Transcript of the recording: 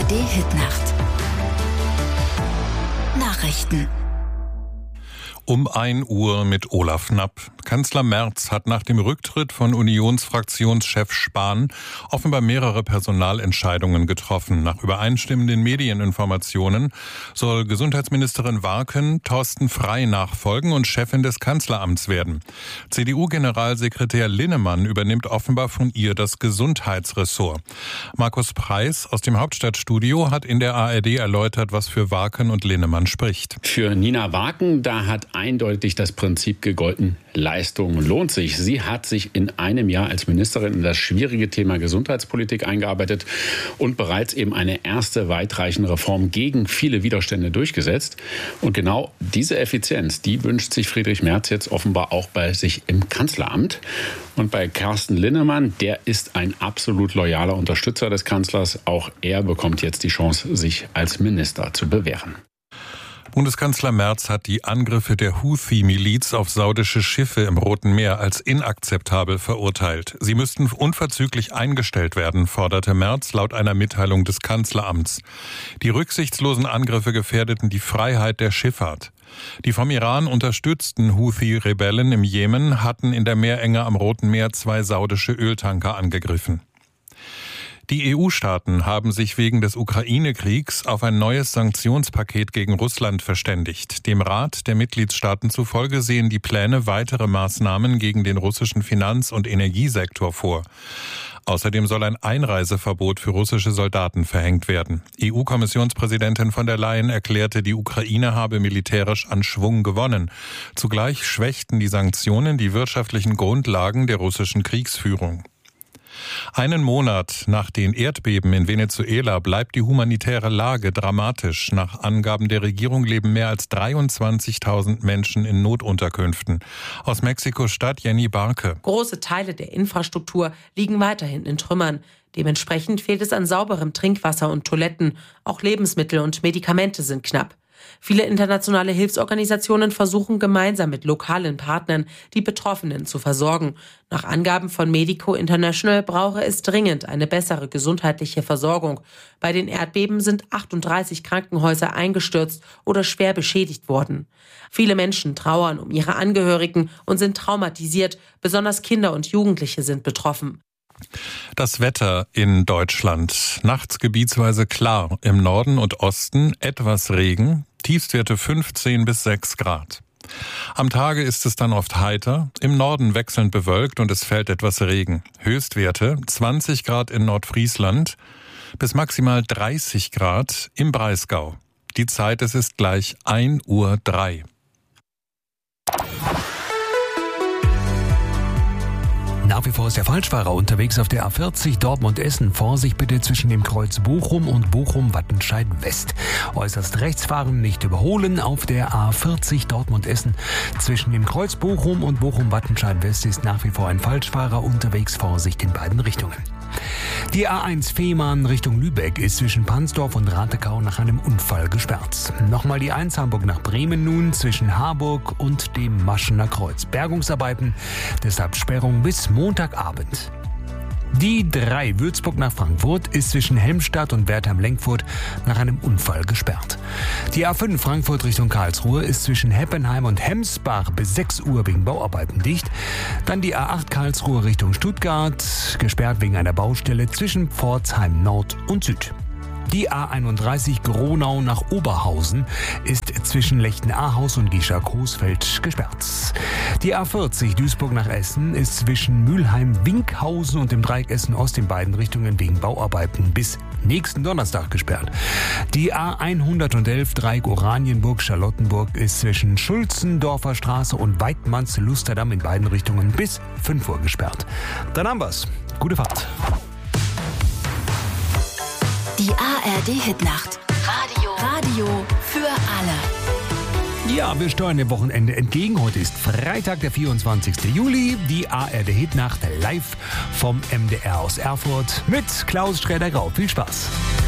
ARD-Hitnacht. Nachrichten. Um 1 Uhr mit Olaf Knapp. Kanzler Merz hat nach dem Rücktritt von Unionsfraktionschef Spahn offenbar mehrere Personalentscheidungen getroffen. Nach übereinstimmenden Medieninformationen soll Gesundheitsministerin Warken Thorsten Frey nachfolgen und Chefin des Kanzleramts werden. CDU-Generalsekretär Linnemann übernimmt offenbar von ihr das Gesundheitsressort. Markus Preis aus dem Hauptstadtstudio hat in der ARD erläutert, was für Warken und Linnemann spricht. Für Nina Warken, da hat eindeutig das Prinzip gegolten, Leistung lohnt sich. Sie hat sich in einem Jahr als Ministerin in das schwierige Thema Gesundheitspolitik eingearbeitet und bereits eben eine erste weitreichende Reform gegen viele Widerstände durchgesetzt. Und genau diese Effizienz, die wünscht sich Friedrich Merz jetzt offenbar auch bei sich im Kanzleramt. Und bei Carsten Linnemann, der ist ein absolut loyaler Unterstützer des Kanzlers. Auch er bekommt jetzt die Chance, sich als Minister zu bewähren. Bundeskanzler Merz hat die Angriffe der Houthi-Miliz auf saudische Schiffe im Roten Meer als inakzeptabel verurteilt. Sie müssten unverzüglich eingestellt werden, forderte Merz laut einer Mitteilung des Kanzleramts. Die rücksichtslosen Angriffe gefährdeten die Freiheit der Schifffahrt. Die vom Iran unterstützten Houthi-Rebellen im Jemen hatten in der Meerenge am Roten Meer 2 saudische Öltanker angegriffen. Die EU-Staaten haben sich wegen des Ukraine-Kriegs auf ein neues Sanktionspaket gegen Russland verständigt. Dem Rat der Mitgliedstaaten zufolge sehen die Pläne weitere Maßnahmen gegen den russischen Finanz- und Energiesektor vor. Außerdem soll ein Einreiseverbot für russische Soldaten verhängt werden. EU-Kommissionspräsidentin von der Leyen erklärte, die Ukraine habe militärisch an Schwung gewonnen. Zugleich schwächten die Sanktionen die wirtschaftlichen Grundlagen der russischen Kriegsführung. Einen Monat nach den Erdbeben in Venezuela bleibt die humanitäre Lage dramatisch. Nach Angaben der Regierung leben mehr als 23.000 Menschen in Notunterkünften. Aus Mexiko-Stadt Jenny Barke. Große Teile der Infrastruktur liegen weiterhin in Trümmern. Dementsprechend fehlt es an sauberem Trinkwasser und Toiletten. Auch Lebensmittel und Medikamente sind knapp. Viele internationale Hilfsorganisationen versuchen gemeinsam mit lokalen Partnern, die Betroffenen zu versorgen. Nach Angaben von Medico International brauche es dringend eine bessere gesundheitliche Versorgung. Bei den Erdbeben sind 38 Krankenhäuser eingestürzt oder schwer beschädigt worden. Viele Menschen trauern um ihre Angehörigen und sind traumatisiert. Besonders Kinder und Jugendliche sind betroffen. Das Wetter in Deutschland. Nachts gebietsweise klar, im Norden und Osten etwas Regen, Tiefstwerte 15 bis 6 Grad. Am Tage ist es dann oft heiter, im Norden wechselnd bewölkt und es fällt etwas Regen. Höchstwerte 20 Grad in Nordfriesland bis maximal 30 Grad im Breisgau. Die Zeit, es ist gleich 1:03 Uhr. Nach wie vor ist der Falschfahrer unterwegs auf der A40 Dortmund-Essen. Vorsicht bitte zwischen dem Kreuz Bochum und Bochum-Wattenscheid-West. Äußerst rechts fahren, nicht überholen. Auf der A40 Dortmund-Essen zwischen dem Kreuz Bochum und Bochum-Wattenscheid-West ist nach wie vor ein Falschfahrer unterwegs. Vorsicht in beiden Richtungen. Die A1 Fehmarn Richtung Lübeck ist zwischen Pansdorf und Ratekau nach einem Unfall gesperrt. Nochmal die 1 Hamburg nach Bremen nun zwischen Harburg und dem Maschener Kreuz. Bergungsarbeiten, deshalb Sperrung bis Montagabend. Die 3 Würzburg nach Frankfurt ist zwischen Helmstadt und Wertheim-Lenkfurt nach einem Unfall gesperrt. Die A5 Frankfurt Richtung Karlsruhe ist zwischen Heppenheim und Hemsbach bis 6 Uhr wegen Bauarbeiten dicht. Dann die A8 Karlsruhe Richtung Stuttgart, gesperrt wegen einer Baustelle zwischen Pforzheim Nord und Süd. Die A31 Gronau nach Oberhausen ist zwischen Lechten-Ahaus und Gieschar-Coesfeld gesperrt. Die A40 Duisburg nach Essen ist zwischen Mülheim-Winkhausen und dem Dreieck Essen-Ost in beiden Richtungen wegen Bauarbeiten bis nächsten Donnerstag gesperrt. Die A111 Dreieck Oranienburg-Charlottenburg ist zwischen Schulzendorfer Straße und Weidmanns-Lusterdamm in beiden Richtungen bis 5 Uhr gesperrt. Dann haben wir's. Gute Fahrt. Die ARD-Hitnacht. Radio für alle. Ja, wir steuern dem Wochenende entgegen. Heute ist Freitag, der 24. Juli. Die ARD-Hitnacht live vom MDR aus Erfurt mit Klaus Schräder-Grau. Viel Spaß.